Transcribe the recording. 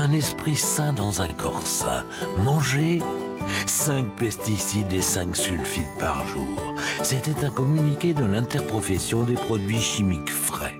Un esprit sain dans un corps sain. Manger 5 pesticides et 5 sulfites par jour. C'était un communiqué de l'interprofession des produits chimiques frais.